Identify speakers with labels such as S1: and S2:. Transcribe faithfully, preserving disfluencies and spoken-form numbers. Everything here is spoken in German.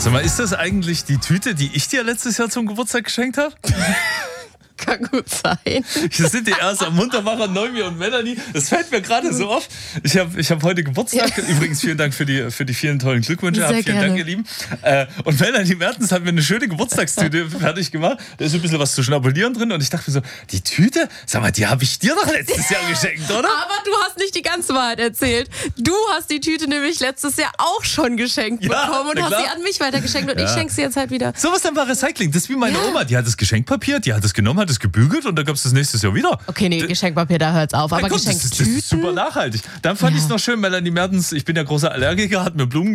S1: Sag mal, ist das eigentlich die Tüte, die ich dir letztes Jahr zum Geburtstag geschenkt habe?
S2: Kann gut sein.
S1: Hier sind die erst am Muntermacher, Neumi und Melanie. Das fällt mir gerade so auf. Ich habe ich hab heute Geburtstag. Ja. Übrigens vielen Dank für die, für die vielen tollen Glückwünsche.
S2: Sehr
S1: vielen
S2: gerne.
S1: Dank, ihr Lieben. Äh, und Melanie Mertens hat mir eine schöne Geburtstagstüte fertig gemacht. Da ist ein bisschen was zu schnabulieren drin. Und ich dachte mir so, die Tüte, sag mal, die habe ich dir doch letztes Jahr geschenkt, oder?
S2: Aber du hast nicht die ganze Wahrheit erzählt. Du hast die Tüte nämlich letztes Jahr auch schon geschenkt
S1: Ja,
S2: bekommen und
S1: na
S2: hast
S1: klar.
S2: sie an mich weitergeschenkt. Und
S1: Ja.
S2: ich schenke sie jetzt halt wieder.
S1: So was dann war Recycling. Das ist wie meine
S2: Ja.
S1: Oma. Die hat das Geschenkpapier, die hat es genommen, hat es gebügelt und dann gab es das nächstes Jahr wieder.
S2: Okay, nee, Geschenkpapier, da hört's auf.
S1: Na
S2: Aber
S1: komm, das, ist, das
S2: Geschenktüten...
S1: ist super nachhaltig. Dann fand
S2: Ja.
S1: ich es noch schön, Melanie Mertens, ich bin ja großer Allergiker, hat mir Blumen